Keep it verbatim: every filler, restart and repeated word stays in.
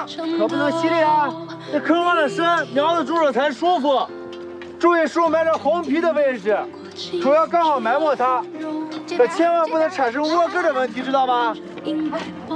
可不能犀利啊！你坑完了神，苗子住着才舒服。注意树埋着红皮的位置，主要刚好埋没它，可千万不能产生窝根的问题，知道吗？